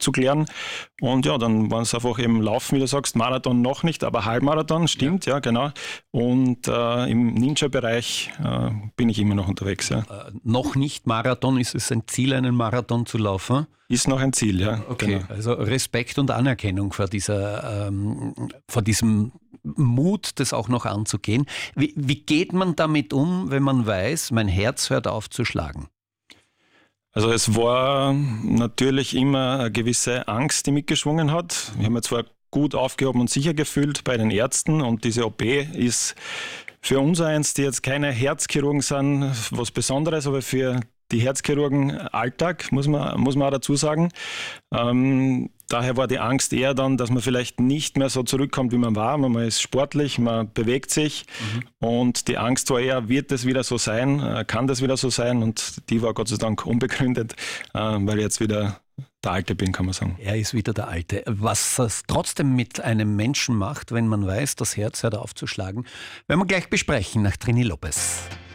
abzuklären. Und ja, dann waren es einfach eben Laufen, wie du sagst, Marathon noch nicht, aber Halbmarathon, stimmt, ja genau. Und im Ninja-Bereich bin ich immer noch unterwegs. Ja. Noch nicht Marathon, ist es ein Ziel, einen Marathon zu laufen? Ist noch ein Ziel, ja. Okay, genau. Also Respekt und Anerkennung vor diesem Mut, das auch noch anzugehen. Wie geht man damit um, wenn man weiß, mein Herz hört auf zu schlagen? Also es war natürlich immer eine gewisse Angst, die mitgeschwungen hat. Ich habe mich zwar gut aufgehoben und sicher gefühlt bei den Ärzten und diese OP ist für uns eins, die jetzt keine Herzchirurgen sind, was Besonderes, aber für die Herzchirurgen Alltag, muss man auch dazu sagen. Daher war die Angst eher dann, dass man vielleicht nicht mehr so zurückkommt, wie man war. Man ist sportlich, man bewegt sich und die Angst war eher, wird es wieder so sein, kann das wieder so sein? Und die war Gott sei Dank unbegründet, weil ich jetzt wieder der Alte bin, kann man sagen. Er ist wieder der Alte. Was es trotzdem mit einem Menschen macht, wenn man weiß, das Herz hört auf zu schlagen, werden wir gleich besprechen nach Trini Lopez.